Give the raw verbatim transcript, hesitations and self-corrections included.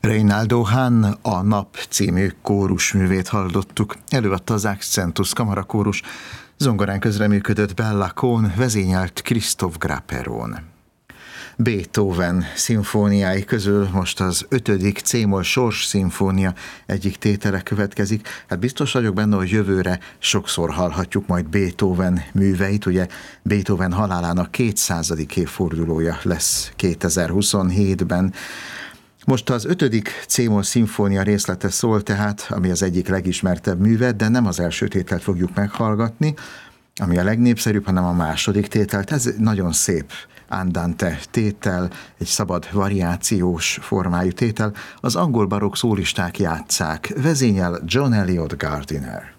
Reynaldo Hahn, a Nap című kórusművét hallottuk. Előadta az Accentus kamarakórus, zongorán közreműködött Bella Kohn, vezényelt Christoph Grapperon. Beethoven szimfóniái közül most az ötödik C-moll Sors szimfónia egyik tétele következik. Hát biztos vagyok benne, hogy jövőre sokszor hallhatjuk majd Beethoven műveit. Ugye Beethoven halálának kétszázadik évfordulója lesz kétezer-huszonhétben. Most az ötödik C-moll szimfónia részlete szól tehát, ami az egyik legismertebb műve, de nem az első tételt fogjuk meghallgatni, ami a legnépszerűbb, hanem a második tételt. Ez nagyon szép andante tétel, egy szabad variációs formájú tétel. Az angol barokk szólisták játsszák, vezényel John Eliot Gardiner.